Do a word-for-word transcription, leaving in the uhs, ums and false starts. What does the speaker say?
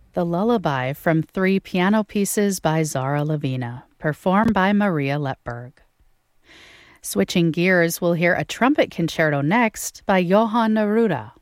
The Lullaby from three piano pieces by Zara Lavina, performed by Maria Letberg. Switching gears, we'll hear a trumpet concerto next by Johann Neruda.